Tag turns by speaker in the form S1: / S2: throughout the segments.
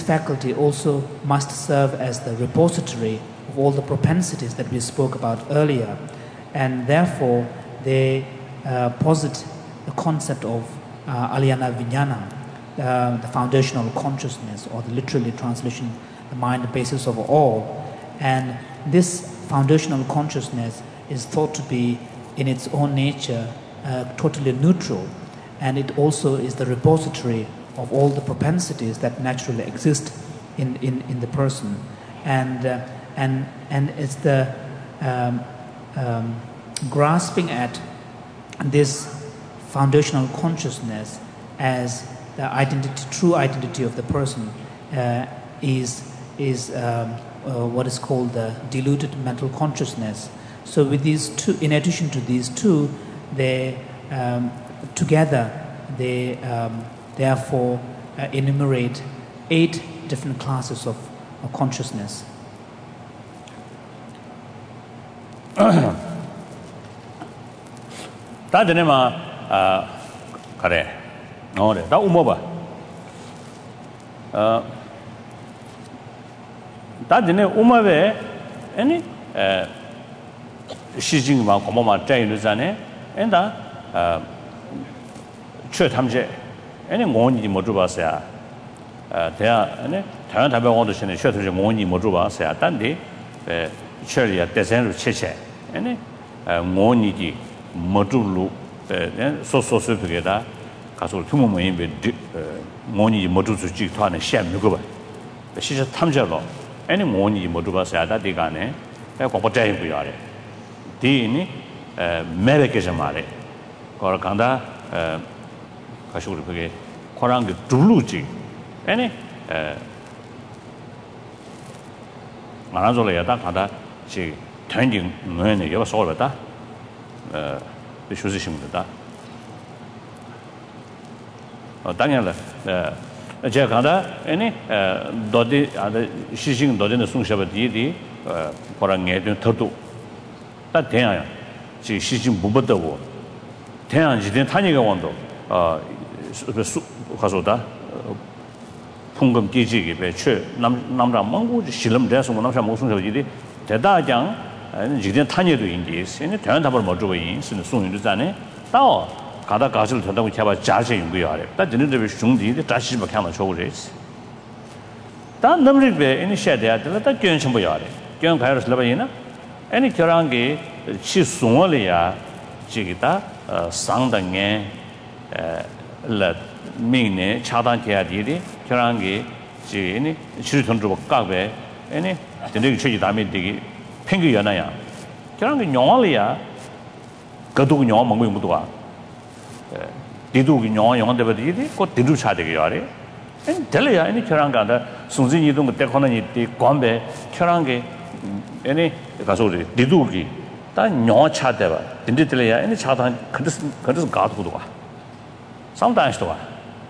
S1: faculty also must serve as the repository of all the propensities that we spoke about earlier, and therefore they posit the concept of Alyana Vijnana, the foundational consciousness, or the literally translation, the mind, the basis of all. And this foundational consciousness is thought to be in its own nature totally neutral, and it also is the repository of all the propensities that naturally exist in the person, and it's the grasping at this foundational consciousness as the identity, true identity of the person, is what is called the diluted mental consciousness. So with these two, in addition to these two, they together they therefore enumerate 8 different classes of consciousness.
S2: Da umoba da dine umabe any shijing ma komoma train zane enda chö tamje any ngoni mojuba sa there any tan tabe on the shine chö tamje ngoni mojuba sa dandi chöria desen cheche any ngoni ji mojulu so pegeda 가서 투모모인 배 모니 모두수 직토하는 시험 누구봐 시저 탐절로 아니 모니 모두바서 하다 디가네 공부자인 부여래 디니 메베케자 말에 거를 간다 가시고 그게 코랑 그 둘루지 아니 말아줘야 가다 지 전진 뭐네 여봐 소르다 비슈지심다 당연히 제가 간다 아니 도디 아다 시싱 도디는 송샤바디디 보랑에 된 터도 다 대야 지 시싱 무버더고 대야지된 타니가 원도 가서다 풍금 뒤지기 배추 남자 망고지 실험 돼서 남자 목송샤바디디 대다장 지된 타니도 인지 세네 대한 답을 못 주고 있는 송윤도 자네 또 가다 가실 된다고 제가 자세 연구하래. 다 진행되면 중디에 다시 막 하면 좋으지. 다 넘리베 이니시아티아 다 견심 보여래. 견 바이러스 레바이나 아니 결한게 치송월이야 지기다 상당에 라 미네 차단해야 되리 결한게 지니 실천주고 까베 아니 진행이 최지 담에 되기 팽기 연아야. 결한게 영월이야. 그도 영어 먹고 못도 와. 디두기 영어 대버디디 곧 디두 차되게 하래. 엔 될이야. 아니 결한가다 순진이 이동 그때 거는 이 관배 결한게 아니 가서 우리 디두기 다 영어 차대봐. 딘디들이야. 아니 차단 그래서 가도도 와. 상당히도 와.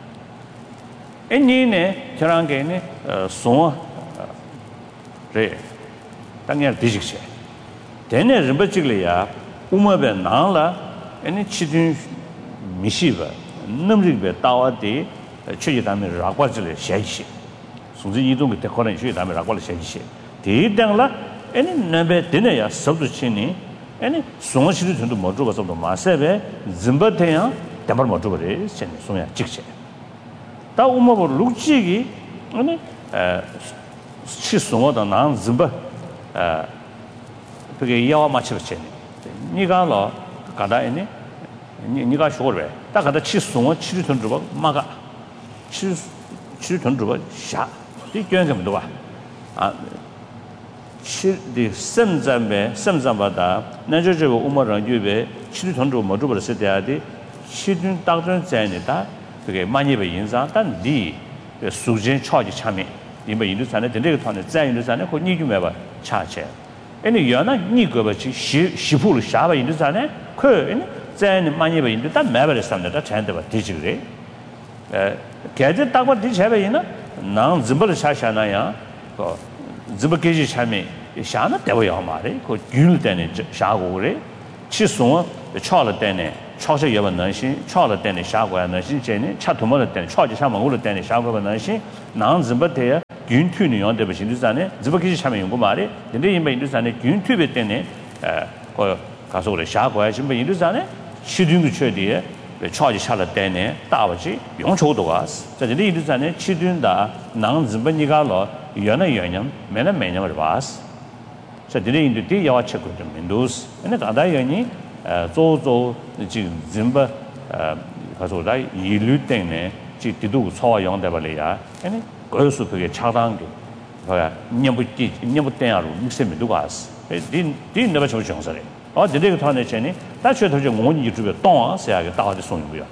S2: 엔니네 결한게네 송 래. 당연 디직시. 되네 림버직이야. 우마베 나라 아니 치든 미시바 넘리베 따와디 최지담에 라과질 샤이시 순지 이동 그때 거는 최지담에 라과를 샤이시 대당라 아니 넘베 되네야 서두치니 아니 송어시를 전도 못 줘서도 마세베 짐바테야 담을 못 줘버리 신 송야 직세 다 우마보 룩지기 아니 치송어다 난 짐바 그게 야와 맞추지 니가로 가다 아니 니가 쇼르베 딱 가다 치송어 치르던 주고 마가 치르던 주고 샤 이견 좀 봐. 아 치디 semzamba 나저저 우마랑 유베 치르던 주고 뭐 주버 세대야디 치든 딱전 자이니다 그게 많이 배 인상 단디 수진 차지 참에 이번 인도산에 된데团在인도산에 그 니좀 해 봐. 차체 아니 연아 니거버지 시부를 샤바 인도산에 그在많이 배인데 다 매버를 삼는다 잔데바 디지그래 개제 딱바 디체베이나 난 짐벌 샤샤나야 그 짐벌게지 참에 샤나 대워야 말에 그 균을 때네 샤고 그래 치송 차를 때네 차서 여번 능신 차를 때네 샤고야 능신 제네 차 도모를 때네 차지 샤망을 때네 샤고가 능신 난 짐벌 때야 균투는 연대 버신 주산에 저렇게 참여 연구 말이 근데 이 인도산에 균투베 때문에 그 가서 그래 샤고야 지금 인도산에 시dun도 쳐디에 차지 살아 때네 다버지 용초도 왔어 자 근데 인도산에 시dun다 난 ዝ번이가로 연연 매년을 왔어 자 근데 인도디 야와 체크 좀 민도스 근데 다다 연이 조조 지금 짐바 가서 다 일류 때문에 지디도 소화 용대 발이야 아니 그래서 그게 차단게 뭐야 년부 때야로 믹스면 누가 왔어 din never show 정설에 데리고 타는 전에 다시 더 좀 원이 유튜브에 동아서야게 다들 손인 거야.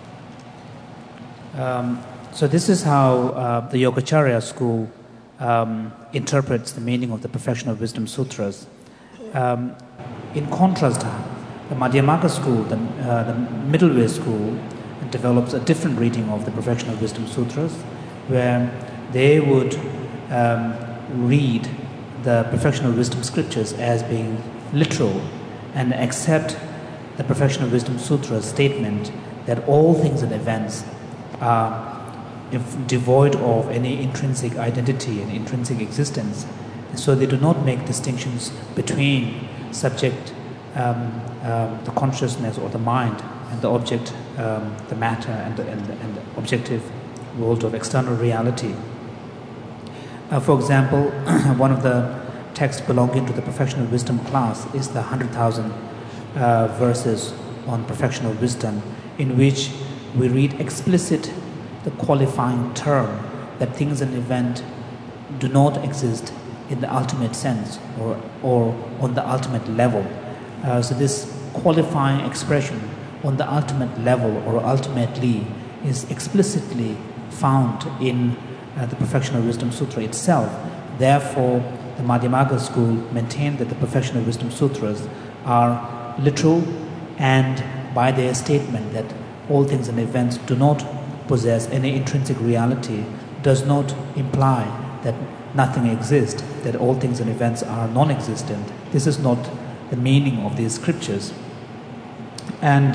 S1: So this is how the Yogacarya school interprets the meaning of the Perfection of Wisdom Sutras. In contrast, the Madhyamaka school, the middle way school, develops a different reading of the Perfection of Wisdom Sutras, where they would read the Perfection of Wisdom scriptures as being literal and accept the Perfection of Wisdom Sutra's statement that all things and events are devoid of any intrinsic identity and intrinsic existence. So they do not make distinctions between subject, the consciousness or the mind, and the object, the matter, and the objective world of external reality. For example, one of the texts belonging to the Perfection of Wisdom class is the 100,000 verses on Perfection of Wisdom, in which we read explicit the qualifying term that things and events do not exist in the ultimate sense or on the ultimate level. So this qualifying expression on the ultimate level or ultimately is explicitly found in the Perfection of Wisdom Sutra itself. Therefore, the Madhyamaka school maintained that the Perfection of Wisdom Sutras are literal, and by their statement that all things and events do not possess any intrinsic reality does not imply that nothing exists, that all things and events are non-existent. This is not the meaning of these scriptures. And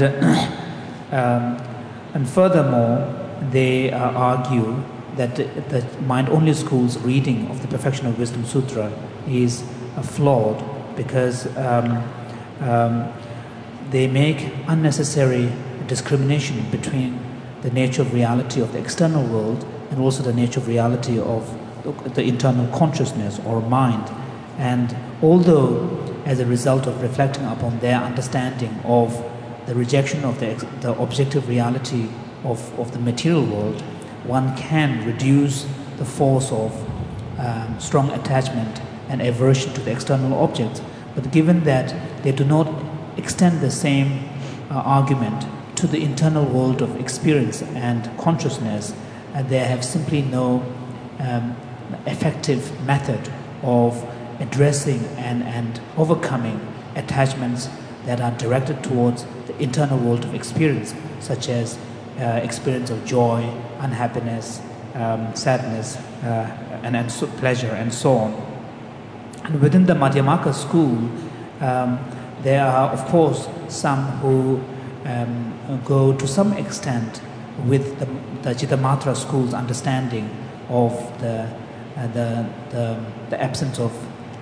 S1: furthermore, they argue that the mind-only school's reading of the Perfection of Wisdom Sutra is flawed because they make unnecessary discrimination between the nature of reality of the external world and also the nature of reality of the internal consciousness or mind. And although as a result of reflecting upon their understanding of the rejection of the objective reality of the material world, one can reduce the force of strong attachment and aversion to the external objects. But given that they do not extend the same argument to the internal world of experience and consciousness, they have simply no effective method of addressing and overcoming attachments that are directed towards the internal world of experience, such as experience of joy, unhappiness, sadness, and pleasure, and so on. And within the Madhyamaka school, there are, of course, some who go to some extent with the Chittamatra school's understanding of the absence of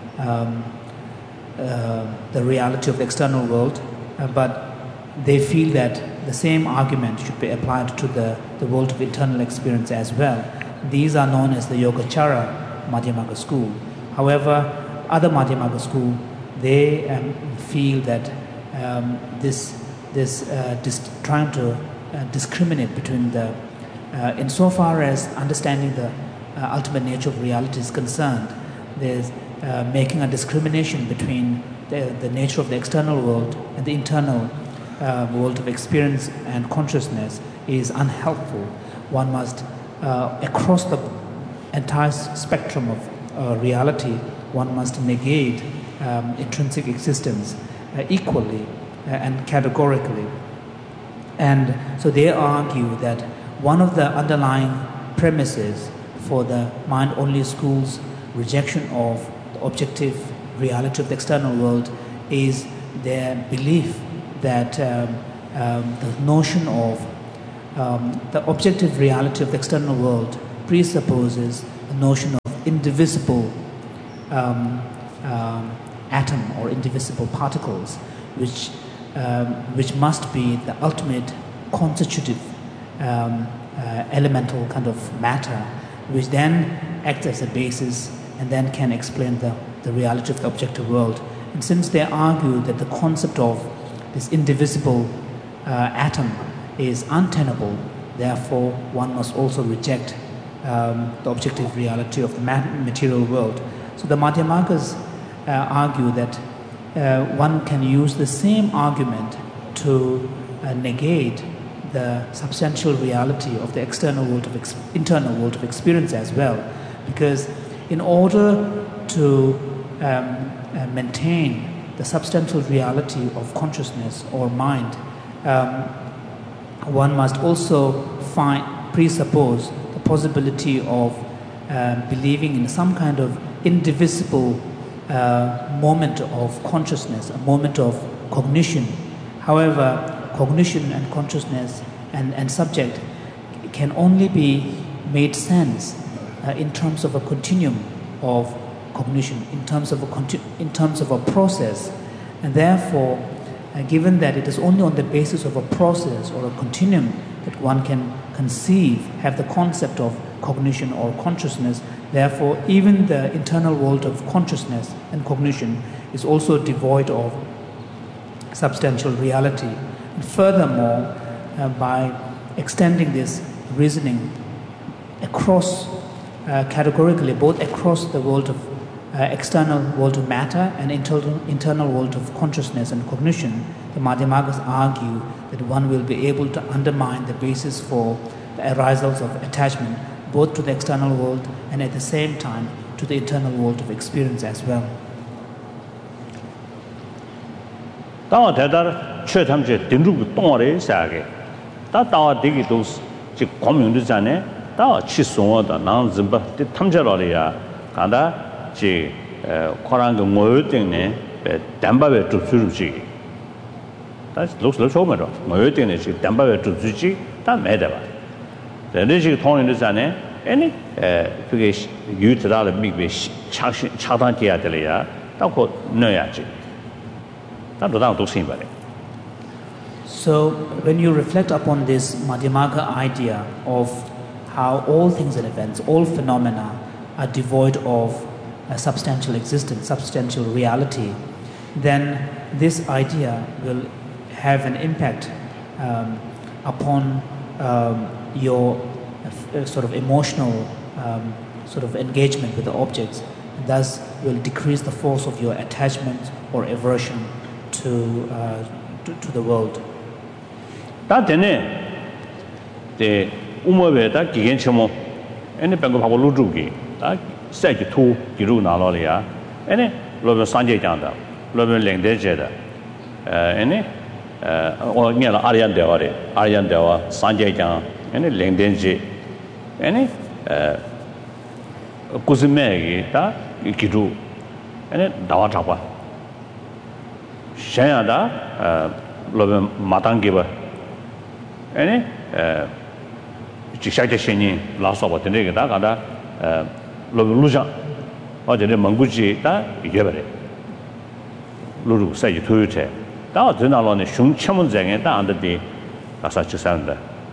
S1: the reality of the external world, but they feel that the same argument should be applied to the world of internal experience as well. These are known as the Yogacara Madhyamaka school. However, other Madhyamaka school, they feel that this trying to discriminate between the insofar as understanding the ultimate nature of reality is concerned, there's making a discrimination between the nature of the external world and the internal world of experience and consciousness is unhelpful. One must, across the entire spectrum of reality, one must negate intrinsic existence equally and categorically. And so they argue that one of the underlying premises for the mind-only school's rejection of the objective reality of the external world is their belief that the notion of the objective reality of the external world presupposes the notion of indivisible atom or indivisible particles, which must be the ultimate constitutive elemental kind of matter, which then acts as a basis and then can explain the reality of the objective world. And since they argue that the concept of this indivisible atom is untenable, therefore one must also reject the objective reality of the material world. So the Madhyamakas argue that one can use the same argument to negate the substantial reality of the external world internal world of experience as well, because in order to maintain the substantial reality of consciousness or mind, one must also presuppose the possibility of believing in some kind of indivisible moment of consciousness, a moment of cognition. However, cognition and consciousness and subject can only be made sense in terms of a continuum of cognition, in terms of a process, and therefore, given that it is only on the basis of a process or a continuum that one can have the concept of cognition or consciousness, therefore, even the internal world of consciousness and cognition is also devoid of substantial reality. And furthermore, by extending this reasoning across categorically, both across the world of external world of matter and internal world of consciousness and cognition, the Madhyamakas argue that one will be able to undermine the basis for the arisals of attachment, both to the external world and at the same time to the internal world of experience as well.
S2: Tawa Tadar Chetamche Dindru Tore Sage, Tawa Digi Dos, Community Zane, Tawa Chisonga, the Nan Zimba, the Tamjaloria, Kanda. Ji Koranga Moyting, Dambawe to Suji. That looks like Homer. Moyting is Dambawe to Suji, that Medava. The Rigi Tony is an any youth that are big Chatantia Delia, that called Noyaji. That was not symbolic.
S1: So, when you reflect upon this Madhyamaka idea of how all things and events, all phenomena are devoid of a substantial existence, substantial reality, then this idea will have an impact upon your sort of emotional sort of engagement with the objects, and thus will decrease the force of your attachment or aversion to the world.
S2: That the Umaveda Giganchamo, any bank of Ludugi, Sage two Giru Nalolia, any Lover Sanjay Janda, Lover Lengde Jeda, any or near Aryan Dewa, Sanjay Jan, any Lengdenji, any Kuzimegi, Giru, any Dawatapa, Shayada, Lover Matangiba, any Chishaka Sheni, last of the Negada. Luja or the Manguji, that Yabere Lulu say you to it. That was not on a Shun Chamunzang under the such a sander.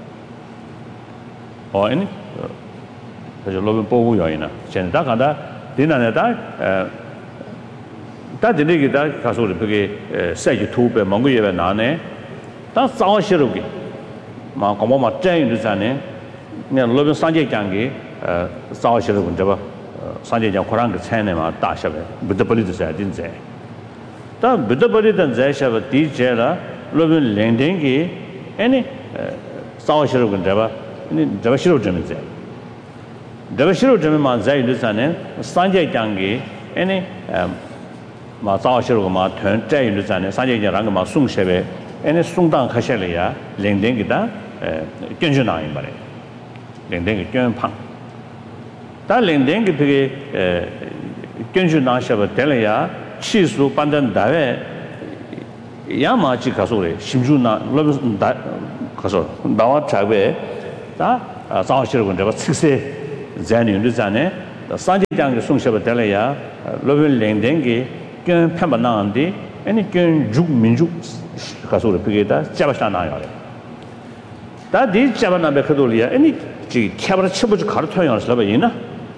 S2: Or any Lovin Poguina, Chendakanda, dinner that the nigga that Castle say you to Manguya Nane. That's our Shirugi. Makomoma Jane Luzane, near Lovin Sanjay Jangi. Sao Shirundava, Sanjay Korang Tanema, Dasha, with the police I didn't say. Then with the police and Zasha, DJ, Lovin Lendengi, any Sao Shirundava, any Devashiro Jemze. Devashiro Jemma Zay Luzane, Sanjay Jangi, any Sao Shiruma, turn Jay Luzane, Sanjay Rangama Sung Sheve, any Sungdan Kashelia, Lendengida, Genjuna in Bari. Lendeng Genpang. That Lendeng Genju Nashava Delia, Chisu Pandan Dave Yamachi Kasuri, Shimjuna, Lobus Kasur, Dawa Chabe, that Sao Shirgun, there was 60 Zani Luzane, 산지장의 송셔버 될래야 로벨 랭댕게 견 편반나한데 아니 견 죽민죽 가서를 비게다 잡아잖아요. 다디 잡아나베 그돌이야 아니 지 캐버를 쳐보지 가르쳐야 살아 봐이나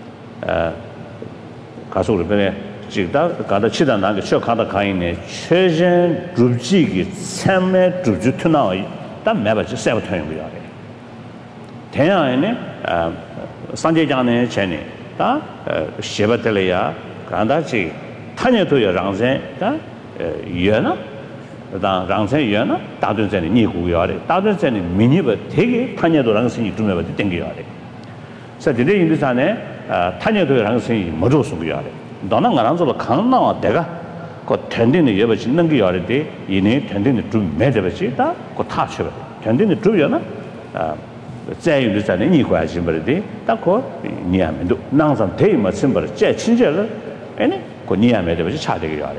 S2: 가서를 비게 지다 가다 치다 나게 쇼 가다 가인네 최전 줍지기 참매 줍주 투나이 다 매버지 세버 터는 거야. 대야에네 산재장의 전에 다 쉐버텔이야 간다지 타녀도여 랑생 다 예나 다 랑생 예나 다든전에 니구요래 다든전에 미니버 되게 타녀도 랑생이 두면버 땡겨요래 그래서 이제 인도산에 타녀도여 랑생이 뭐로 쓰고요래 너는 가랑서로 강나와 내가 그 텐딩의 예버지 넘겨요래 이내 텐딩의 좀 매대버지다 그 타셔버 텐딩의 좀이나 在于在你关系不的，大可你还没都，南上太没成本了，再亲切了，哎呢，个你还没得不是差这个样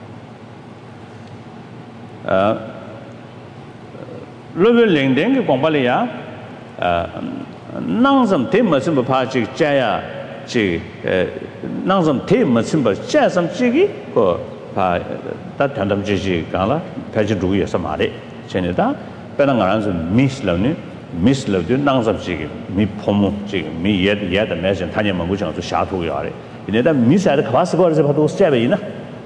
S2: 的。如果零点个广播里呀，南上太没成本怕这个这呀，这南上太没成本，加上这个个怕，他谈他们这些讲了，开始注意什么的，现在他别人讲是 miss 了呢。miss 了就南上这个没泡沫，这个没也的没事，他也没讲就下头要的，因为他 miss 还是可怕是个是怕都塞呗呢，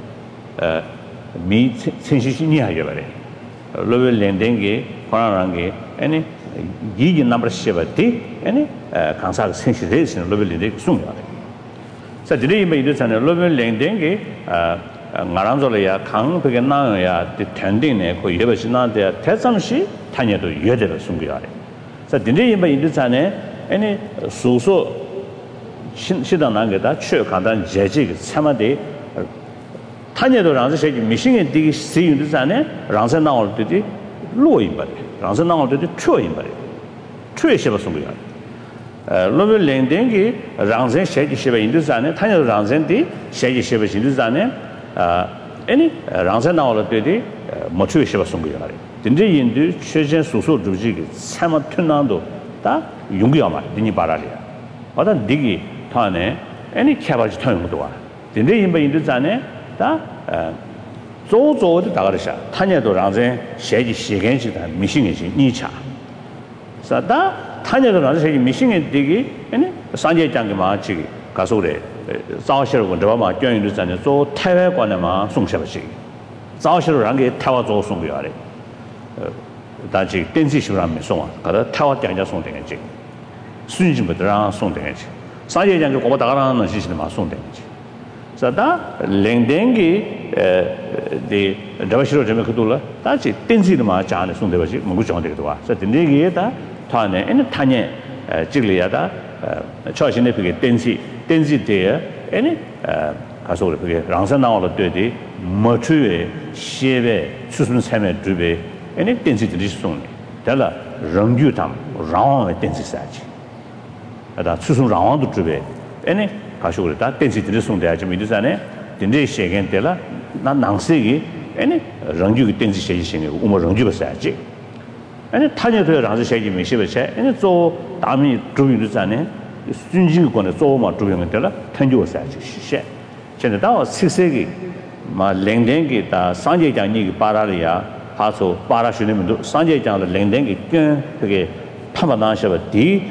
S2: 没程序你还有呗，如果连点给可能让给，哎呢，已经那么些吧的，哎呢，看啥个程序这些如果连点送要的，在这里面就讲的，如果连点给我让做了呀，看这个哪样呀的团队呢，可以也不是那的，太上去他也都约的了送给要的。在真正一般印度产呢，哎呢，叔叔适当那个他去看他节气个什么的，他也都让这些明星的这个使用的产呢，让这那我对的落一把的，让这那我对的缺一把的，缺些不送给他。如果两点个让这些些吧印度产呢，他也让这的些些吧印度产呢，哎呢，让这那我对的没缺些不送给他的。真正印度确实叔叔主席个什么吞囊都，他用不了嘛，你把它哩，或者这个他呢，哎你开发去通用多啊，真正印度产呢，他做的大概是啥，他呢都让人设计时间去的，明星的去你查，是吧？他呢都让人设计明星的这个，哎呢，上节讲的嘛，这个告诉的，早些我这把嘛，教育的产呢做台湾关的嘛，送下不去，早些让给台湾做送不了的。但这电子书上没送啊，搞得台湾店家送电去，孙子不得让送电去，上节讲就我大家能支持的嘛送电去，是吧？零点给的这个时候这边可多了，但是电子的嘛讲的送电去，没有讲这个多啊，所以电子给的他呢，他呢这个里的朝鲜的这个电子的呢他说的这个让上闹了对的，没出来写的出生产品准备。哎，那电视就是送的，得了，人就他们让我们电视下去，他出生让我都准备，哎呢，他说的，他电视就是送的，就没得啥呢，电视写给得了，那男生的，哎呢，人就电视写起行的，我们人就不下去，哎呢，他就说让是写起没写不写，哎呢，做大米主用的啥呢？孙子国的做嘛主用的得了，他就下去写，现在到60个嘛0点给他上节讲你给巴拉里呀。하소 바라슈님도 산제장의 랭댕이 그게 판단하셔 디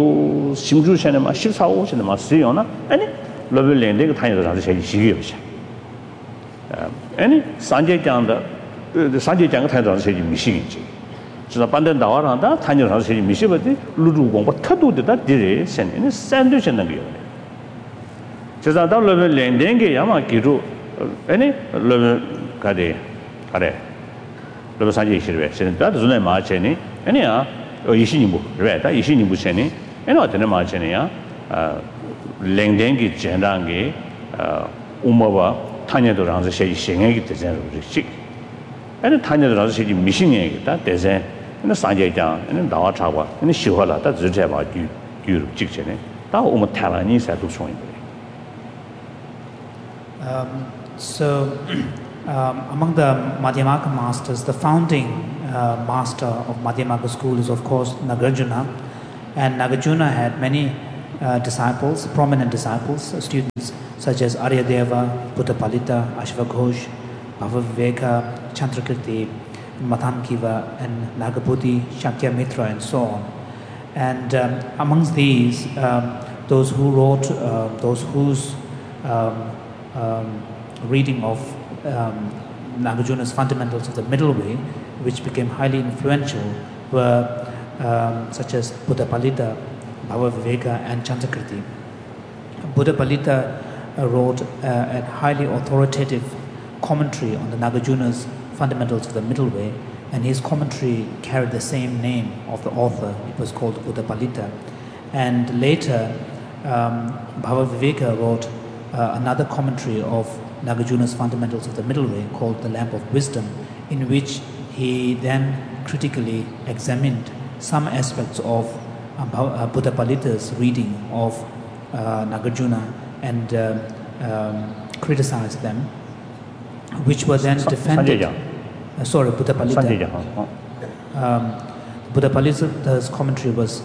S2: 와도 심주셔는 막 14, 15는 막 쓰요나 아니 러블 랭댕이 타이도 다시 제일 시기요 아니 산제장의 타이도 다시 제일 미시기지 진짜 반대 나와라다 타이도 다시 제일 미시버디 루루공 뭐 터도다 디레 센이 샌드위치는 거요 제가 다 러블 랭댕이 야마 기루 아니 러블 가데 가래 러브 산지 시르베 세는다 존에 마체니 아니야 이신이부 그래 다 이신이부 세니 애너 되는 마체니야 랭댕기 젠랑기 우마바 타녀도 랑서 셰지 생애기 되잖아 그렇지 애는 타녀도 랑서 셰지 미신애기다 대세 애는 산지장 애는 나와 차고 애는 시화라 다 지제 봐 뒤로 직전에 다 오면 타라니 사도 소인
S1: So among the Madhyamaka masters, the founding master of Madhyamaka school is of course Nagarjuna, and Nagarjuna had many disciples, prominent disciples, students such as Aryadeva, Buddhapalita, Ashvaghosh, Bhavaviveka, Chandrakirti, Mathankiva, and Nagabuddhi, Shakyamitra, and so on. And amongst these, those who wrote, those whose reading of Nagarjuna's Fundamentals of the Middle Way, which became highly influential, were such as Buddhapalita, Bhavaviveka, and Chandrakirti. Buddhapalita wrote a highly authoritative commentary on the Nagarjuna's Fundamentals of the Middle Way, and his commentary carried the same name of the author. It was called Buddhapalita. And later, Bhavaviveka wrote another commentary of Nagarjuna's Fundamentals of the Middle Way called The Lamp of Wisdom, in which he then critically examined some aspects of Buddhapalita's reading of Nagarjuna and criticized them, which were then defended. Buddhapalita. Buddhapalita's commentary was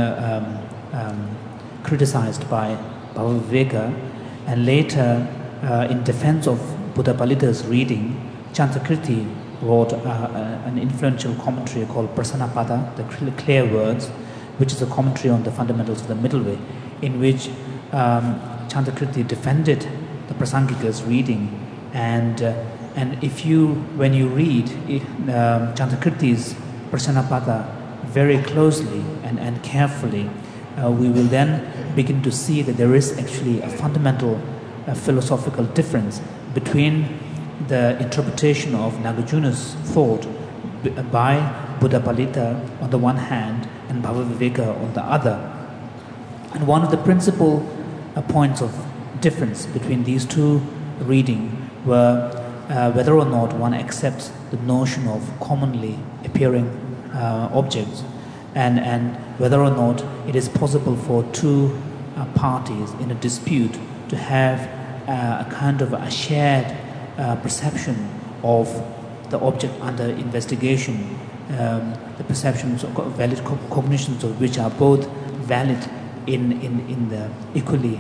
S1: criticized by Bhavaviveka, and later, in defense of Buddhapalita's reading, Chandrakirti wrote an influential commentary called Prasanapada, the Clear Words, which is a commentary on the Fundamentals of the Middle Way, in which Chandrakirti defended the Prasangika's reading, and when you read Chandrakirti's Prasanapada very closely and carefully, we will then begin to see that there is actually a fundamental philosophical difference between the interpretation of Nagarjuna's thought by Buddhapalita on the one hand and Bhavaviveka on the other. And one of the principal points of difference between these two readings were whether or not one accepts the notion of commonly appearing objects, and whether or not it is possible for two parties in a dispute to have a kind of a shared perception of the object under investigation, the perceptions of valid cognitions of which are both valid in the equally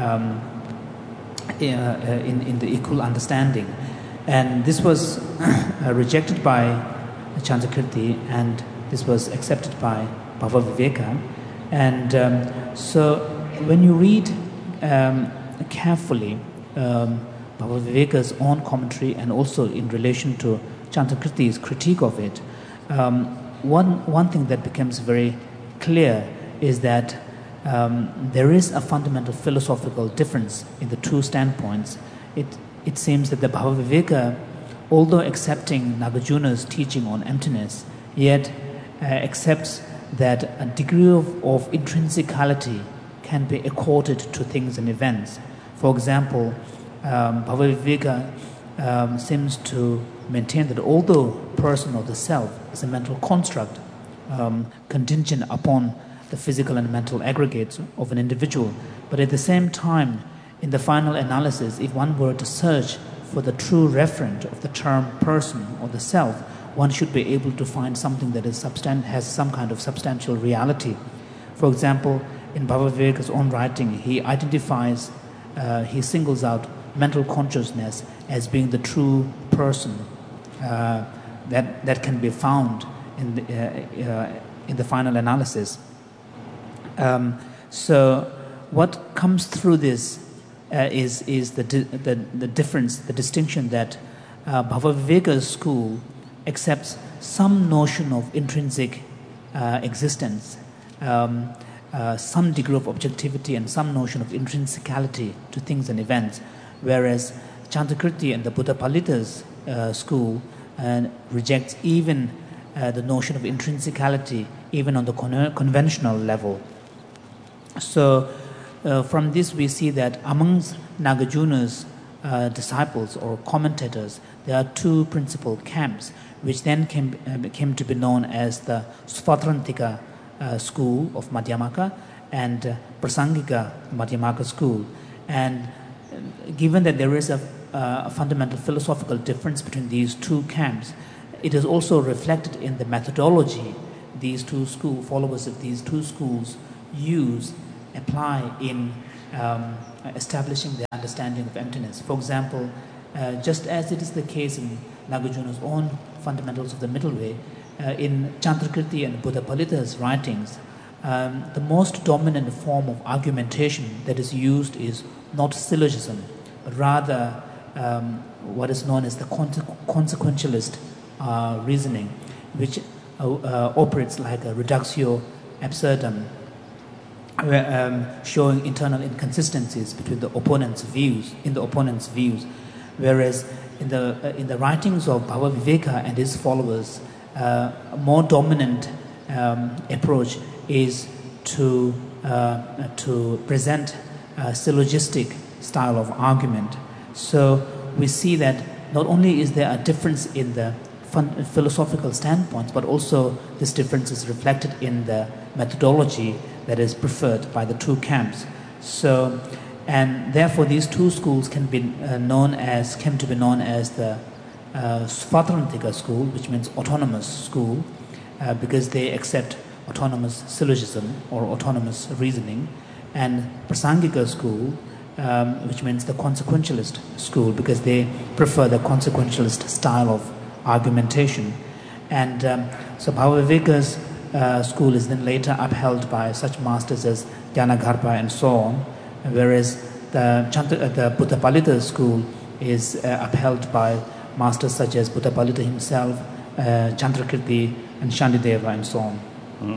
S1: in the equal understanding. And this was rejected by Chandrakirti, and this was accepted by Bhavaviveka. And so when you read carefully Bhavaviveka's own commentary and also in relation to Chandrakirti's critique of it, one thing that becomes very clear is that there is a fundamental philosophical difference in the two standpoints. It seems that the Bhavaviveka, although accepting Nagarjuna's teaching on emptiness, yet accepts that a degree of intrinsicality can be accorded to things and events. For example, Bhavaviveka seems to maintain that although person or the self is a mental construct contingent upon the physical and mental aggregates of an individual, but at the same time, in the final analysis, if one were to search for the true referent of the term person or the self, one should be able to find something that is has some kind of substantial reality. For example, in Bhavaviveka's own writing, he identifies, he singles out mental consciousness as being the true person that can be found in the final analysis. So, what comes through this is the difference, the distinction that Bhavaviveka's school accepts some notion of intrinsic existence, some degree of objectivity and some notion of intrinsicality to things and events, whereas Chandrakirti and the Buddhapalita's school rejects even the notion of intrinsicality even on the conventional level. So from this we see that amongst Nagarjuna's disciples or commentators, there are two principal camps, which then came to be known as the Svatrantika school of Madhyamaka and Prasangika Madhyamaka school. And given that there is a fundamental philosophical difference between these two camps, it is also reflected in the methodology these two followers of these two schools use apply in establishing their understanding of emptiness. For example, just as it is the case in Nagarjuna's own Fundamentals of the Middle Way, in Chandrakirti and Buddhapalita's writings, the most dominant form of argumentation that is used is not syllogism, but rather what is known as the consequentialist reasoning, which operates like a reductio absurdum, showing internal inconsistencies between the opponent's views, whereas in the writings of Bhava Viveka and his followers, a more dominant approach is to present a syllogistic style of argument. So we see that not only is there a difference in the philosophical standpoints, but also this difference is reflected in the methodology that is preferred by the two camps. So, and therefore these two schools came to be known as the Svatrantika school, which means autonomous school, because they accept autonomous syllogism or autonomous reasoning, and Prasangika school, which means the consequentialist school, because they prefer the consequentialist style of argumentation. And so Bhava Viveka's school is then later upheld by such masters as Dhyanagarpa and so on, whereas the Buddhapalita school is upheld by masters such as Buddhapalita himself, Chandrakirti and Shantideva and so on.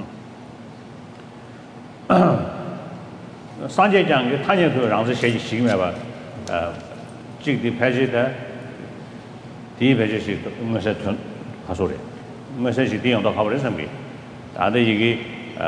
S2: Sanjay Jang, Tanya to around the Shady Shimaba, Jig the Pajita, the Pajit, Messetun, Hasuri, Message on the Howard Assembly. Other Yigi,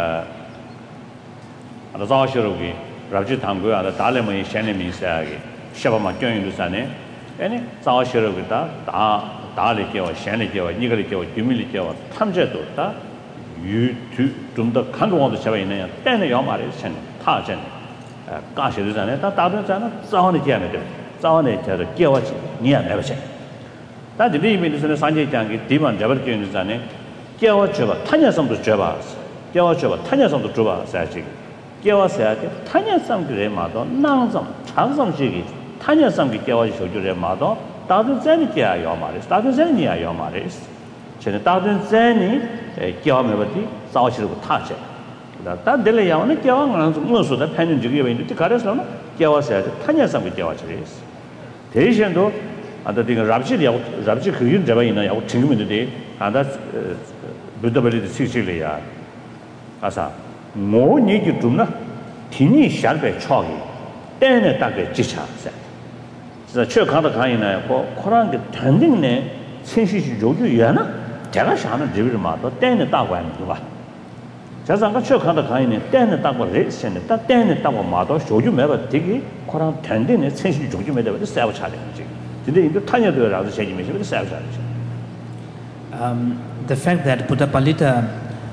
S2: the Zashurugi, Raji Tangu, the Talema, Shanimi Sagi, Shabama Join Lusane, any Zashuruga, Daliki, Shaniki, Nigaliki, Humility, Tamjeto, you to the country of the Shavina, then your marriage, Tajan. Gosh, it is an Tadan, Zahani Jamato, Zahani, the Kiawachi, near Evershin. That the limit is in the Sanjay Jangi, Diman Jabarkin is an Kiawacheva, Tanya some to Javas, Kiawacheva, Tanya some to Juba, Sachi, Kiawa said, Tanya some to Remado, Nansam, Chansam Shigi, Tanya some Kiawachi to Remado, Tadan Zenia Yomaris, Tadan Zenia Yomaris, Tadan Zeni, Kiawamati, Sachi would touch it. That delay on the Kiawan, most of the pension to give into the Karas, Kiawa said, Tanya some with Kiawachis. Terishan though, and the thing Rabji Kuyin Javaina, our team today, and that's Buddha Sicilia. Asa, more need you to not Tini Sharpe Chogi, then a target Chicha said. The Church Kandakaina for Koran tending ne, since she joke you, Yana, Jarashana, Jivilmato, then a dog went to what. Just I'm not sure how the kind of then the double race and that then the double model show you never dig it, Koran tending it, since you joke you made with the self challenge. Today, the Tanya do around the same with the self challenge.
S1: The fact that Buddhapalita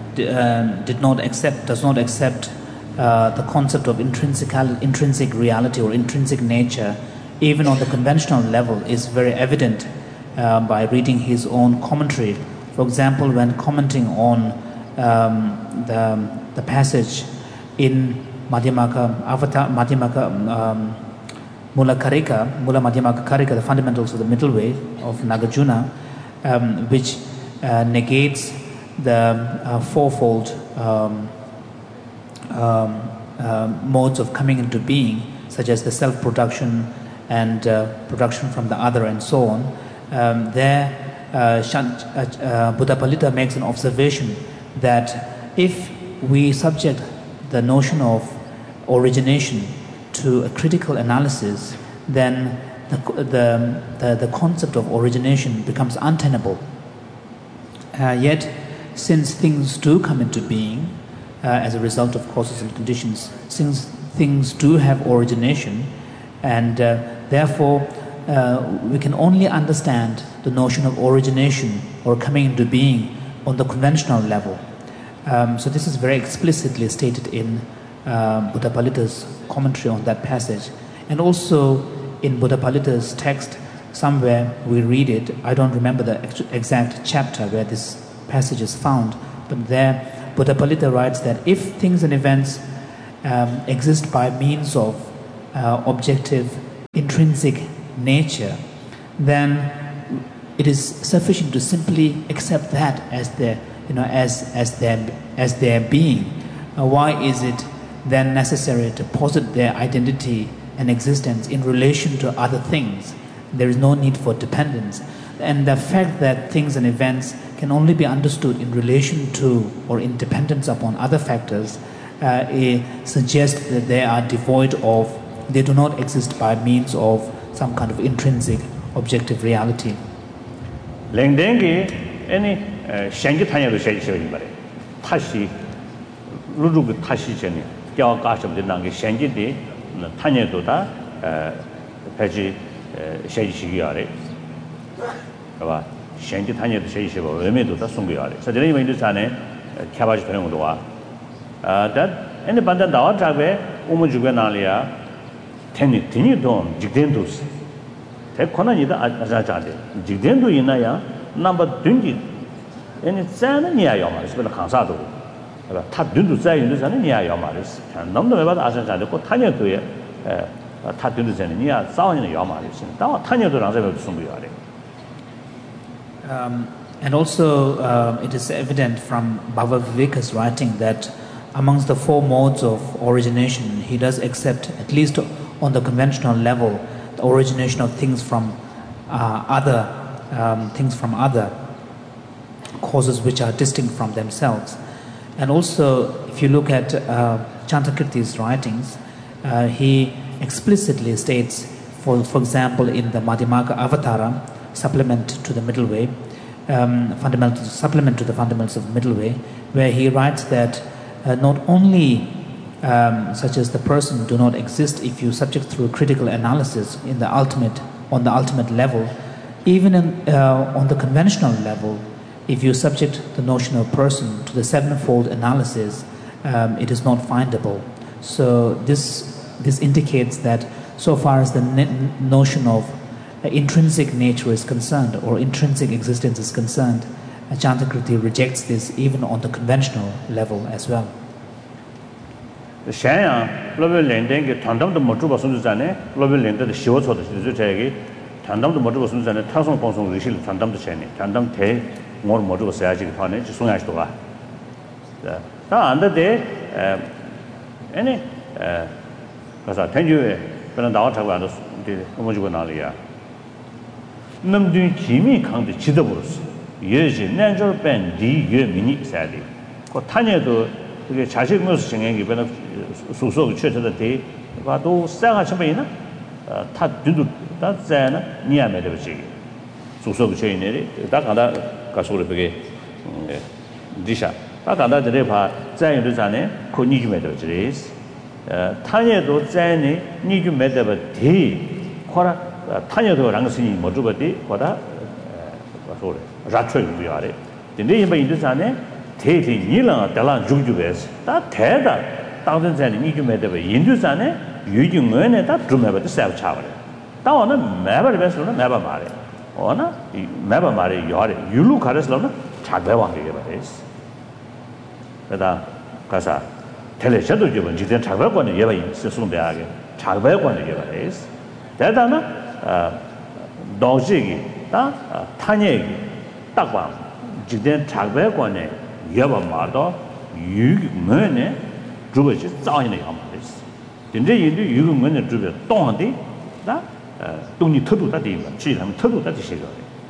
S1: does not accept the concept of intrinsic reality or intrinsic nature, even on the conventional level, is very evident by reading his own commentary. For example, when commenting on the passage in Madhyamaka Mula Madhyamaka Karika, the Fundamentals of the Middle Way of Nagarjuna, which negates the fourfold modes of coming into being, such as the self-production and production from the other and so on. Buddhapalita makes an observation that if we subject the notion of origination to a critical analysis, then the concept of origination becomes untenable. Yet, since things do come into being as a result of causes and conditions, since things do have origination, and therefore we can only understand the notion of origination or coming into being on the conventional level. So this is very explicitly stated in Buddhapalita's commentary on that passage. And also in Buddhapalita's text, somewhere we read it, I don't remember the exact chapter where this passage is found, but there Buddhapalita writes that if things and events exist by means of objective intrinsic nature, then it is sufficient to simply accept that as their, as their being. Why is it then necessary to posit their identity and existence in relation to other things? There is no need for dependence. And the fact that things and events can only be understood in relation to or in dependence upon other factors suggests that they are devoid of, they do not exist by means of some kind of intrinsic objective reality.
S2: Lengdengi any shangi tanya do shaji shaji bare tashi lurugu tashi cheni kya kasam de nangi shangi de tanya do da paji shaji shigi are ba shangi tanya do shaji shaba weme do da sungu are so jeni mai do sane kyabaji thong do wa that any banda dawa trabe umu juga nalia teni don jigden dos 대권은 아자자데 지den도 있나야 넘버 든지 얘는 자는 니야요 말이지 별로 강사도 그러니까 다 든도 자유는 자는 니야요 말이지 너무 매바다 아자자데 꼭 타녀도에 다 든도 자는 니야 싸우는 요 말이지 다 타녀도랑 저도 숨고요 아래
S1: And also it is evident from Bhava Viveka's writing that amongst the four modes of origination he does accept, at least on the conventional level, the origination of things from other causes which are distinct from themselves. And also, if you look at Chantakirti's writings, he explicitly states, for example, in the Madhyamaka Avatara, supplement to the Middle Way, supplement to the Fundamentals of the Middle Way, where he writes that not only such as the person do not exist if you subject through critical analysis on the ultimate level, even on the conventional level, if you subject the notion of person to the sevenfold analysis, it is not findable. So this indicates that so far as the notion of intrinsic nature is concerned or intrinsic existence is concerned, Chantakirti rejects this even on the conventional level as well.
S2: 샤야 글로벌 랜딩게 단담도 못 주고 손주자네 글로벌 랜드의 시워초도 주제기 단담도 못 주고 손주자네 타성 방송 리실 단담도 샤네 단담 대뭘 못 주고 써야지 판에 송야시도가 다 안데 아니 가서 tenju에 그런 나와 잡고 안도 뭐 주고 나리야 남들 김이 강도 지도버렸어 예지 내저 밴디 예 미니 사디 그 타녀도 그게 자식 모습 생각이 변화 소소 최초의 대 봐도 싸가 처음에나 다 뒤도 다 자나 니야메 되지 소소 최인들이 다 가다 가서로 그게 디샤 다 가다 들에 봐 자연도 자네 그 니주메 되지 타녀도 자네 니주메 되버 대 코라 타녀도 랑스니 못 주버디 거다 가서로 라초이 비야래 근데 이번 인도 자네 대대 니랑 달랑 죽주베스 다 대다 당선자는 니주메데 인도산에 유중원에 다 드메버도 세우차버려 다원은 매버베스로는 매버 말해 어나 이 매버 말해 요래 유루 가르스로는 작배왕되게 버렸어 그다 가서 텔레셔도 좀 지된 작배관에 예바 있으송대하게 작배관에 예바했어 대다나 도시기 다 타녀기 딱방 지된 작배관에 예바 말도 유문에 주버지 자연의 함です근데 인도 유문에 주버 동한데 다 동이 터도다 되면 지금 터도다 되시죠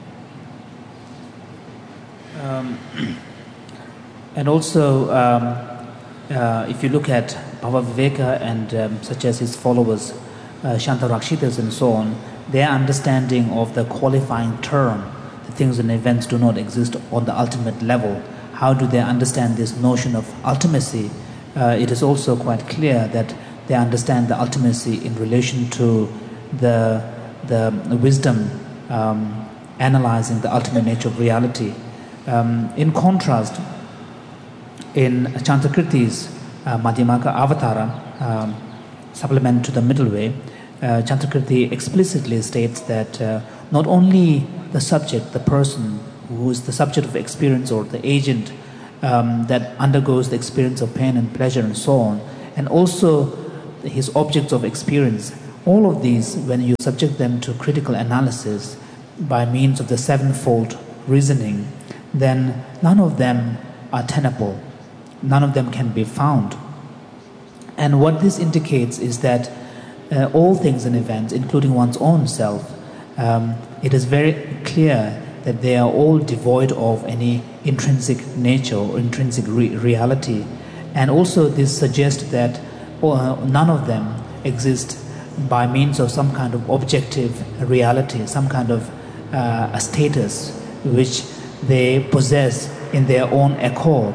S1: And also if you look at Bhava Viveka and such as his followers Shantarakshitas and so on, their understanding of the qualifying term, the things and events do not exist on the ultimate level. How do they understand this notion of ultimacy? It is also quite clear that they understand the ultimacy in relation to the wisdom analyzing the ultimate nature of reality. In contrast, in Chantakirti's Madhyamaka Avatara, supplement to the Middle Way, Chantakirti explicitly states that not only the subject, the person who is the subject of experience or the agent that undergoes the experience of pain and pleasure and so on, and also his objects of experience. All of these, when you subject them to critical analysis by means of the sevenfold reasoning, then none of them are tenable. None of them can be found. And what this indicates is that all things and events, including one's own self, it is very clear that they are all devoid of any intrinsic nature or intrinsic reality. And also this suggests that none of them exist by means of some kind of objective reality, some kind of a status which they possess in their own accord.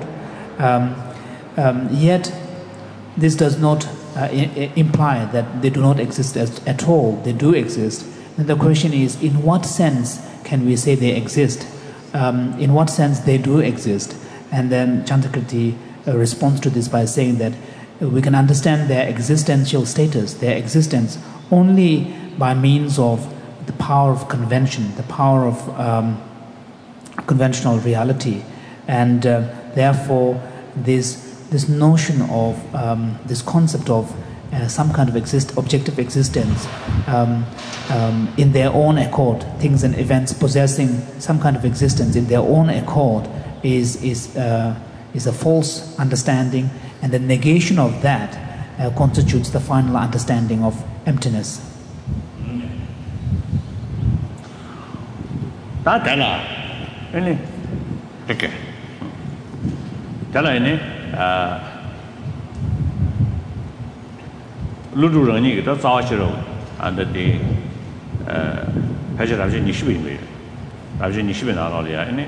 S1: Yet this does not imply that they do not exist at all. They do exist. And the question is, in what sense can we say they exist? In what sense they do exist? And then Chandrakirti responds to this by saying that we can understand their existential status, their existence, only by means of the power of convention, the power of conventional reality. And therefore, this notion of this concept of some kind of objective existence in their own accord, things and events possessing some kind of existence in their own accord is a false understanding, and the negation of that constitutes the final understanding of emptiness.
S2: Ludu Rani got Zawashiro and the Paget of Nishibin, Rajan Nishibin Alalia.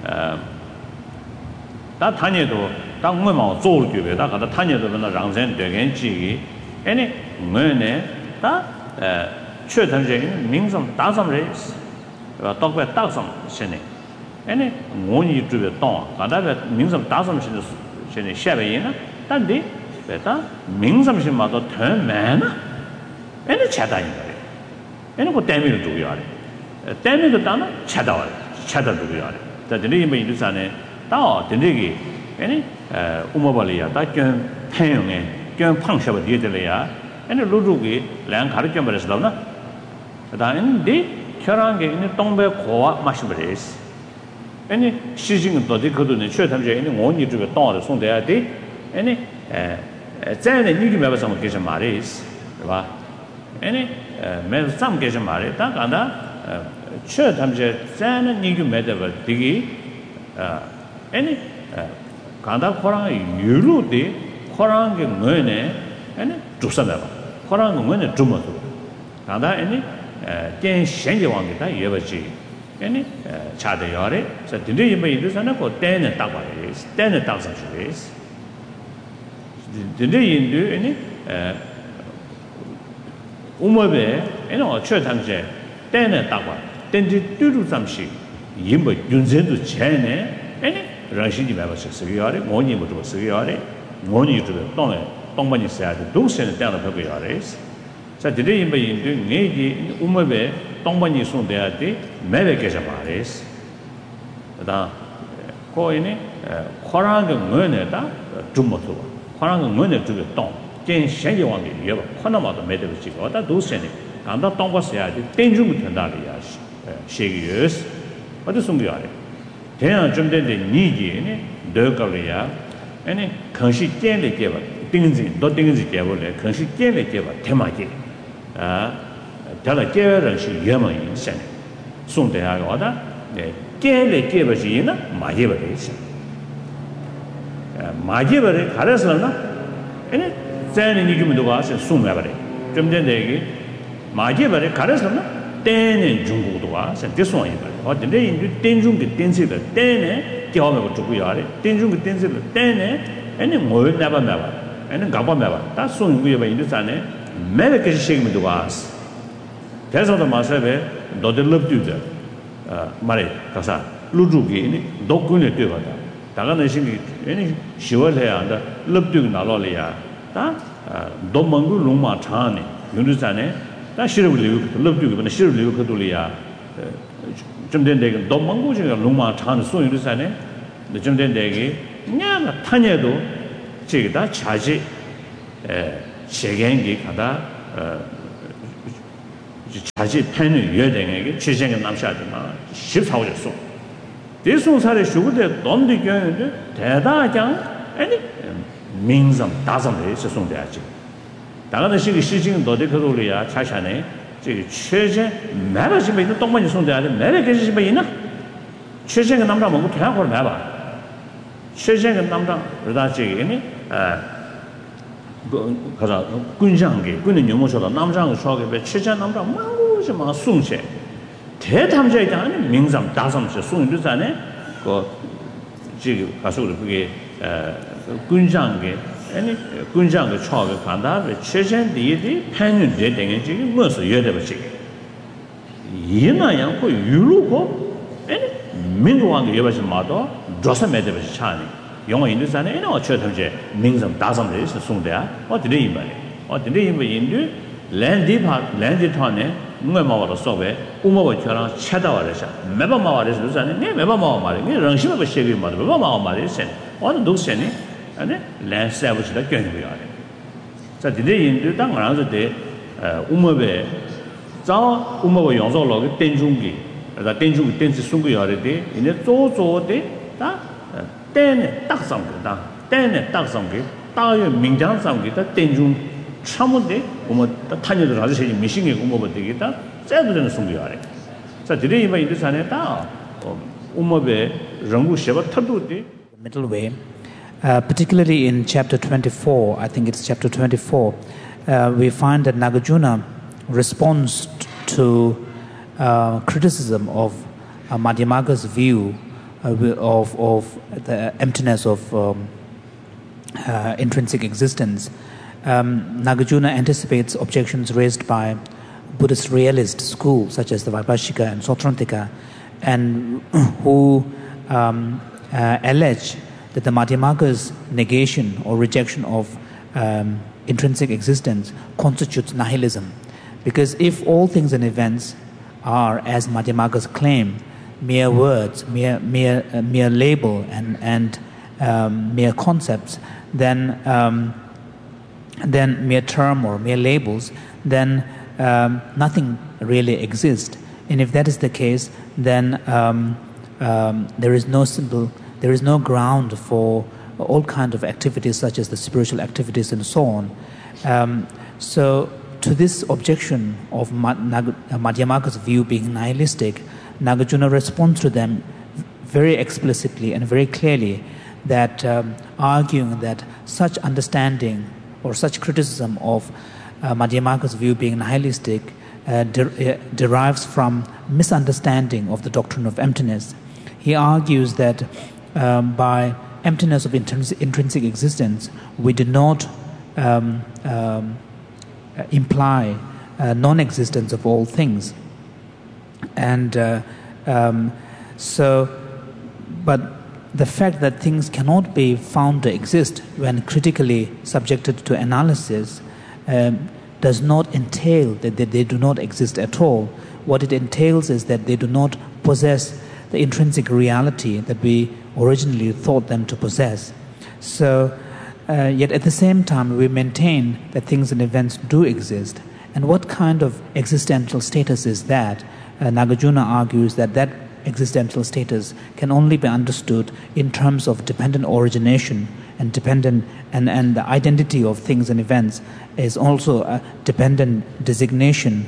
S2: That Tanya do, that woman told you that the Tanya do the Ramsen, the Genji, any Mene, that Church means some dozen race, talk about dozen shinny. Any one you do the dawn, and that means some dozen shinny shabby, that day. Better means something about turn man and a chatter in it. And what damn you do you are? Damn you done chatter do you are. That the name in Lusane, Tao, the Nigi, any Umabalia, that can can function with Yetalia, and a Ludugi, Lang Harjamber Lona. Then the Karang in the Tombe Koa Mashbaris. Any seizing the Dicodun and Church, any one you do a dawn, so there day, any. Then you give me some occasion marries, any some occasion married, and church I'm just then you met a diggy any Kanda Korang, you rule the Korang Mune and Drusaneva, Korang Mune Drumotu. Kanda any Ken Shenjawang, you ever see any Chadayore, so today you may do something for 10 and Tabaris, 10,000 days. The day in do any Umabe, church I'm saying, 10 and Taba, 10 to do some shit. Yimba Junzen to Chene, any Rashidi Babas Seviare, Moni to Seviare, Moni to the Tongmani said, those send down the Papiares. So today in doing Negi, Umabe, Tongmani soon there, Medications. The Coine, Korang Murneta, Jumoto. Korang Mune to the Tong, Jen Shenjawang, you have Konama the Medici, or that do send it. And that Tong was said, danger with Tandalias, shake years, but the Sungiari. Then jumped in the Niji, Durgalia, any Kanshi Jen gave a Dingzi, not Dingzi gave a Kanshi Jen gave a Temaki. Tell a girl and she Yaman in Senate. Soon they are order, the Gale gave a Gina, my liberation. Majibari, Karasana, and then you give me the was and soon ever. Jumped in the Majibari, Karasana, 10 and Jungu to us, and this one, or the day in 10 Jungi, 10 silver, 10, Kioma to Guyari, 10 Jungi, 10 silver, 10, and then more never, and then Gaba never. That's soon we have in the Sane, Medical shake me to us. That's what the Masabe, Dodder love do the Mare, Kasa, Lujugi, Dokuni Tivata. Taganashi, any shiver here and love to Nalolia, Domangu Luma Tani, Yunusane, that she will love to, but she will live Catulia. Jumden Domangu, Luma Tan, so Yunusane, the Jumden Degi, Yana Tanya do, Chigda Chaji, chegengi kada 자지 팬이 여행에게 최생의 남샤지만 14호에 송. 대송사의 수고대 돈도 경우에 대다장 아니 민점 다점에 송돼야지. 다가는 시기는 너들 그러리야 차샤네. 저 최제 매바지 있는 동만이 송돼야 돼. 매바 계시 뭐 있나? 최생의 남자 먹고 그냥 걸 매봐. 최생의 남자 그다지니 가자 군장게 군은 요모셔다 남장을 수학에 최전 남자 망고지 막 송세 대담자에 대한 명점 다섬서 송인도 전에 그 지금 가서 그게 군장게 아니 군장의 수학에 간다 최전 뒤에 편윤제 등의 지금 무엇을 여대버지 이나양 그 유로고 아니 민주왕의 여버지 마도 조사 매대버지 차니 영어 인도산에 이나 어쩌든지 민점 다섬에 송대야 어디에 임발이 어디에 임발인데 랜디 턴에 누가 마와로 써베 우모버처럼 찾아와래서 매번 마와래서 그러잖아요 네 매번 마와 말이 랑심에 버시게 말이 매번 마와 말이 세 어느 녹세니 아니 랜서브스다 견고야 자 디데 인도 당 알아서 돼 우모베 자 우모버 용서로 땡중기 다 땡중기 땡지 송고야 돼 이제 조조데 다 때네 딱상거다 때네 딱상게 다여 민장상게다 땡중 참은데 뭐 타녀들 아주 세지 미싱이 공부가 되겠다 째도는 송교하래 자 드레 이마 인도산에 다 우모베 랑구 쉐바 타도데
S1: middle way particularly in chapter 24 I think it's chapter 24 we find that Nagarjuna responds to criticism of Madhyamaka's view of the emptiness of intrinsic existence. Nagarjuna anticipates objections raised by Buddhist realist schools such as the Vaibhashika and Sautrantika, and who allege that the Madhyamaka's negation or rejection of intrinsic existence constitutes nihilism. Because if all things and events are, as Madhyamaka's claim, mere words, mere label and mere concepts, then mere term or mere labels, then nothing really exists. And if that is the case, then there is no ground for all kinds of activities such as the spiritual activities and so on. So to this objection of Madhyamaka's view being nihilistic, Nagarjuna responds to them very explicitly and very clearly, that arguing that such understanding or such criticism of Madhyamaka's view being nihilistic derives from misunderstanding of the doctrine of emptiness. He argues that by emptiness of intrinsic existence, we do not imply non-existence of all things. And but the fact that things cannot be found to exist when critically subjected to analysis does not entail that they do not exist at all. What it entails is that they do not possess the intrinsic reality that we originally thought them to possess. So, yet at the same time, we maintain that things and events do exist. And what kind of existential status is that? Nagarjuna argues that that existential status can only be understood in terms of dependent origination and dependent and the identity of things and events is also a dependent designation.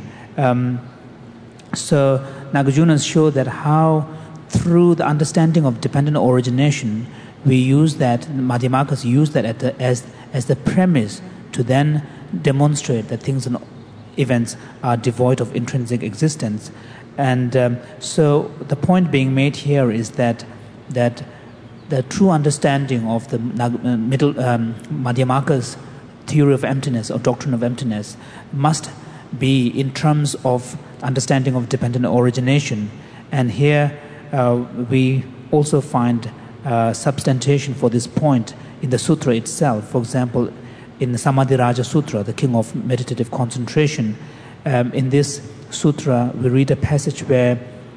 S1: So Nagarjuna showed that how through the understanding of dependent origination we use that, Madhyamakas use that as the premise to then demonstrate that things and events are devoid of intrinsic existence. And so the point being made here is that the true understanding of the Madhyamaka's theory of emptiness or doctrine of emptiness must be in terms of understanding of dependent origination. And here we also find substantiation for this point in the sutra itself. For example, in the Samadhi Raja Sutra, the king of meditative concentration, in this sutra we read a passage where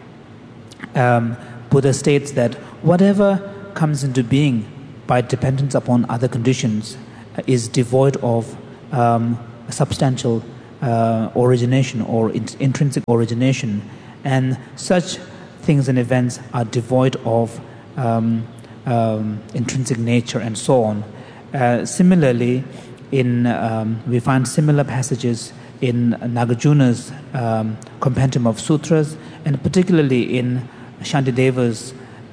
S1: Buddha states that whatever comes into being by dependence upon other conditions is devoid of substantial origination or intrinsic origination, and such things and events are devoid of intrinsic nature and so on. Similarly, we find similar passages in Nagarjuna's compendium of sutras, and particularly in Shantideva's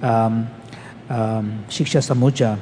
S1: Shiksha Samujja,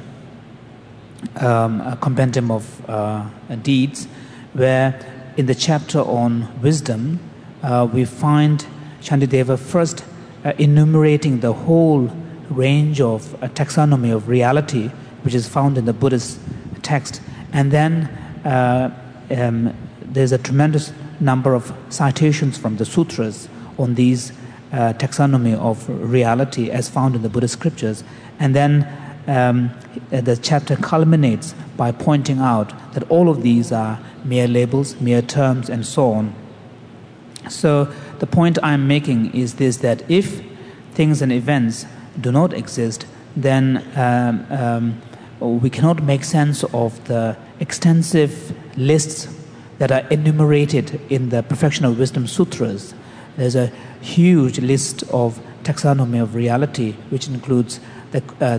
S1: a compendium of deeds, where in the chapter on wisdom, we find Shantideva first enumerating the whole range of taxonomy of reality, which is found in the Buddhist text, and then there's a tremendous number of citations from the sutras on these taxonomy of reality as found in the Buddhist scriptures, and then the chapter culminates by pointing out that all of these are mere labels, mere terms, and so on. So the point I'm making is this, that if things and events do not exist, then we cannot make sense of the extensive lists that are enumerated in the Perfection of Wisdom Sutras. There's a huge list of taxonomy of reality, which includes the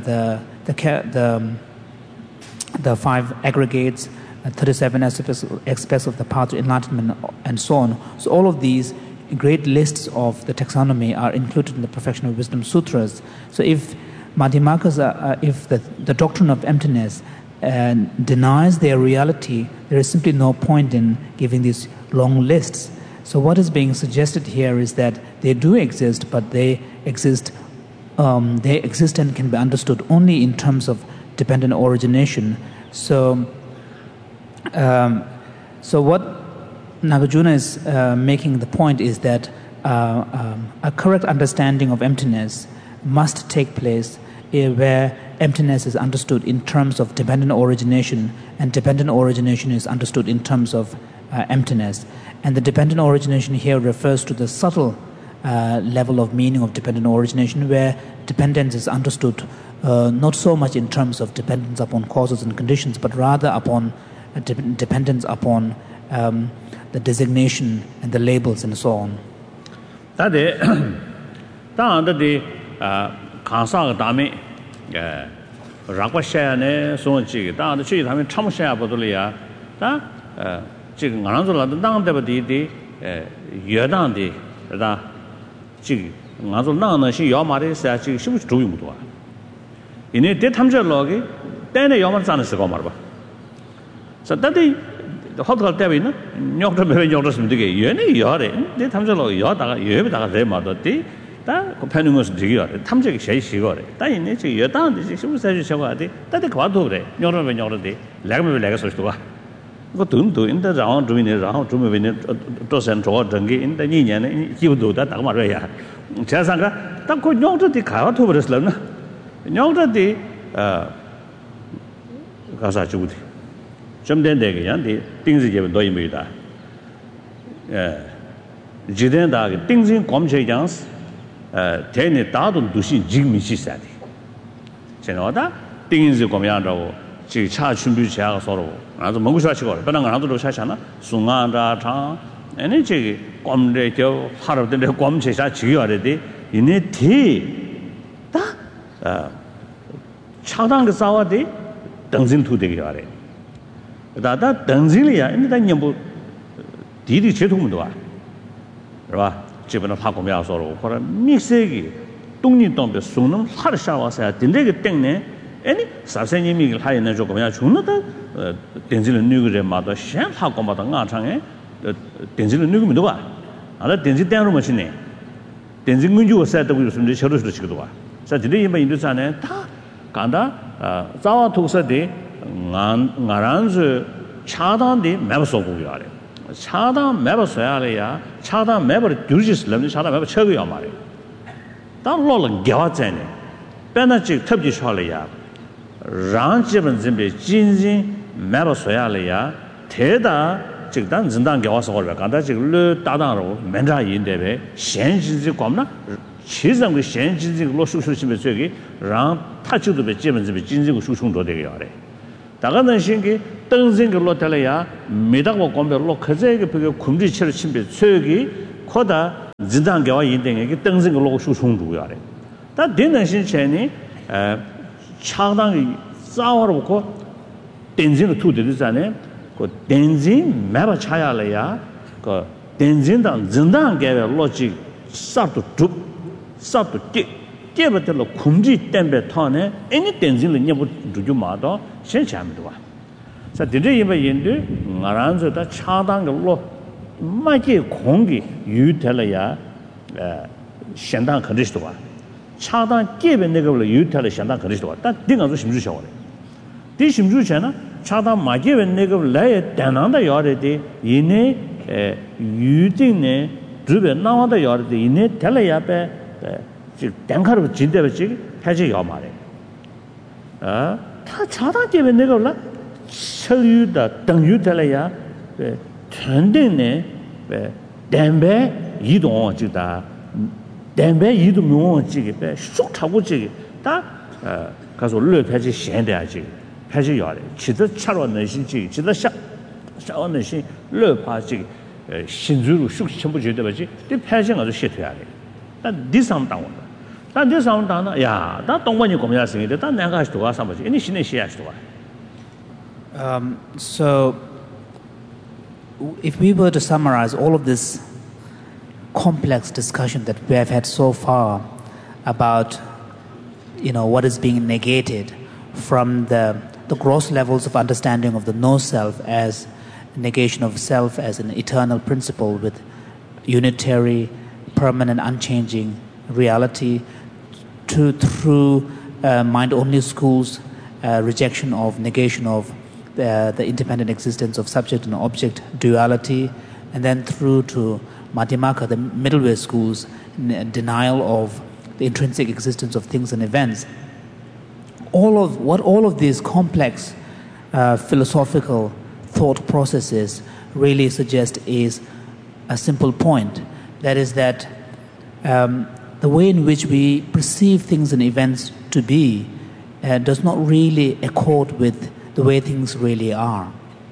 S1: 5 aggregates, 37 aspects of the path to enlightenment, and so on. So all of these great lists of the taxonomy are included in the Perfection of Wisdom Sutras. So if Madhyamakas, if the doctrine of emptiness denies their reality, there is simply no point in giving these long lists. So what is being suggested here is that they do exist, but they exist and can be understood only in terms of dependent origination. So what Nagarjuna is making the point is that a correct understanding of emptiness must take place where emptiness is understood in terms of dependent origination, and dependent origination is understood in terms of emptiness. And the dependent origination here refers to the subtle level of meaning of dependent origination, where dependence is understood not so much in terms of dependence upon causes and conditions, but rather upon dependence upon the designation and the labels and so on.
S2: So that the hotel Tabina, Nyokta Yodas Mudige, Yeni Yore, they Tamjalo Yota, Yevita Remadoti, that companion was Digger, Tamjik Shigore, Tain, Yotan, she was Shawati, that the Quadore, Yoram and Yordi, Lagam Legacy to go to in the round, doing it round, to move in it, Tos and Tor, Dungi, in the Ninian, he would do that, Amaria. Chasanga, that could not the car to Reslan, Nyokta the Gasachuti. Some then they get the things you do in Buddha. Jiden Dag, things in Comche Jans, 10 thousand Dushi Jimmy, she said. Senoda, things you come out of Chicha sorrow, as a Mogusha, but another Shashana, Sunganda Tang, and a chig, Comde, part of the Comche Sachi already, in a tea. Chadang Sawadi, Dangzin to the Yare. That Danzilia, and then you did it to Mudua. Chip and a Pacomia sorrow, for a Missegi, Tuni Tombe Sunum, Harshawa said, the negative thing, any Sasani Miguel High and Jocomia Chunata, Denzil Nugue Mother, Sham Hakomata Chang, Denzil Nugumidua, and that Denzil Dano machine. Denzil Munju said that we were from the Church to Chidua. Such a day in Indusane, Kanda, Zawa Tosade. Ngaranzu Chadan de Mabasoguare. Chada Mabasoalia, Chada Maber Durgis Lemon, Chada Maber Chuguyamari. That Lola Gawatene, Benachik Tubjishalia, Ranchibin Zimbi, Jinzi, Mabasoalia, Teda, Chikdan Zindan Gawasorga, Kandachik Lu Tadaro, Mendra in Debe, Shenji Comna, Chisam with Shenji Losu Shimbi, Ran, Tachu to be Jimins, Jinzi Shushun to the Yare. 다가는 신기 던진게 로텔이야 메다고 공배 로 커제게 그 군지치를 침배 최기 코다 지단계와 인등에게 던진게 로고 수송두야래 다 되는 신체니 차당이 싸워놓고 던진을 투들이잖아요 그 던진 매바 차야래야 그 던진당 진단계의 로직 삽도 쭉 삽도 깨버들로 군지 땜배 타네 애니 던진을 녀부 주주마도 신체함도 자, 이제 이제 나란서다 차당으로 마치 공기 유텔이야相当 可能是吧 차당 깨배 내가로 유텔이相当 可能是吧 但 定个 심주셔 그래. 이 심주셔나 차당 마게배 내가来 대난다 요래데 이네 유딩네 주변 나와다 요래데 이네 tel야배 땡카로 진대버지 해지 요 말에. 다 차당 깨배 내가 올라 철유다 등유들이야 전등네 담배 이동 지다 담배 이동 용어지게 쏙 타고 지게 다 가서 르패지 현대하지 패지 요래 지도 차로 내신지 지도 샤샤원내신 르파지 신주로 쑥 전부 제대로지 이 패지 가서 시켜야 돼. 但第三档但第三档呢呀다 동반이 고민하시는데 다 내가 할 수가 없어 이니 신의 시야 수가
S1: So, if we were to summarize all of this complex discussion that we have had so far about, what is being negated from the gross levels of understanding of the no-self as negation of self as an eternal principle with unitary, permanent, unchanging reality, through mind-only schools, rejection of negation of the independent existence of subject and object duality, and then through to Madhyamaka, the middle way schools, denial of the intrinsic existence of things and events. All of these complex philosophical thought processes really suggest is a simple point. That is that the way in which we perceive things and events to be does not really accord with the way things really are.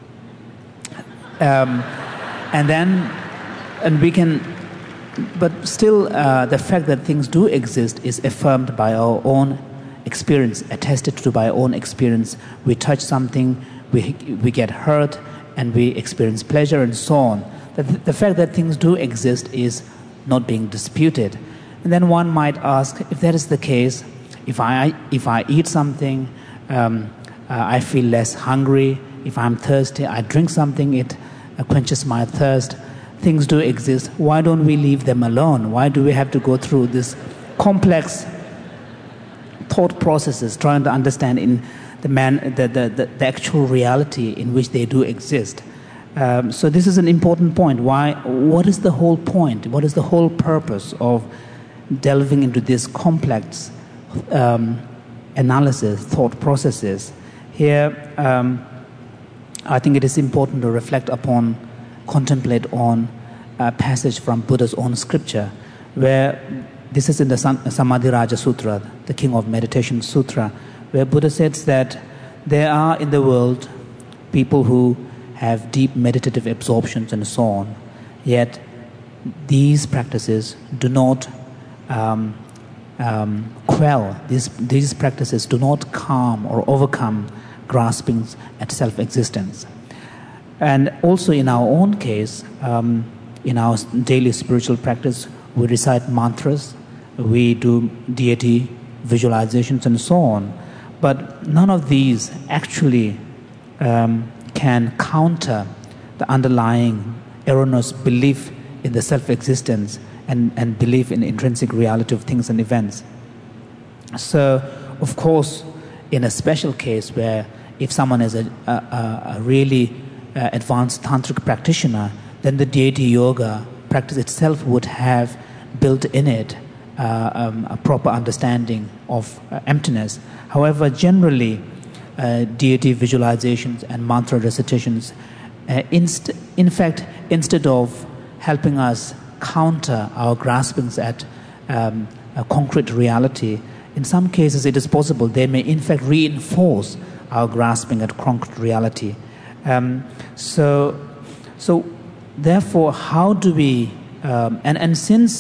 S1: But still the fact that things do exist is affirmed by our own experience, attested to by our own experience. We touch something, we get hurt, and we experience pleasure and so on. The fact that things do exist is not being disputed. And then one might ask, if that is the case, if I eat something, I feel less hungry. If I'm thirsty, I drink something, it quenches my thirst. Things do exist. Why don't we leave them alone? Why do we have to go through this complex thought processes trying to understand in the actual reality in which they do exist? So this is an important point. What is the whole point? What is the whole purpose of delving into this complex analysis, thought processes? Here, I think it is important to reflect upon, contemplate on a passage from Buddha's own scripture, where this is in the Samadhi Raja Sutra, the King of Meditation Sutra, where Buddha says that there are in the world people who have deep meditative absorptions and so on, yet these practices do not quell, these practices do not calm or overcome graspings at self-existence. And also in our own case, in our daily spiritual practice, we recite mantras, we do deity visualizations and so on, but none of these actually can counter the underlying erroneous belief in the self-existence and belief in the intrinsic reality of things and events. So, of course, in a special case where if someone is a really advanced tantric practitioner, then the deity yoga practice itself would have built in it a proper understanding of emptiness. However, generally, deity visualizations and mantra recitations, in fact, instead of helping us counter our graspings at a concrete reality, in some cases it is possible they may in fact reinforce our grasping at concrete reality. So therefore, how do we, and since